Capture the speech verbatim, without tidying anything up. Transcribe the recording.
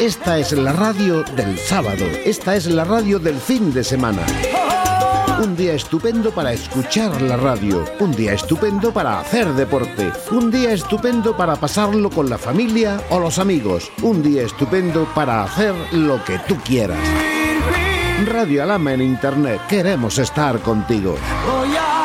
Esta es la radio del sábado. Esta es la radio del fin de semana. Un día estupendo para escuchar la radio. Un día estupendo para hacer deporte. Un día estupendo para pasarlo con la familia o los amigos. Un día estupendo para hacer lo que tú quieras. Radio Alhama en Internet. Queremos estar contigo.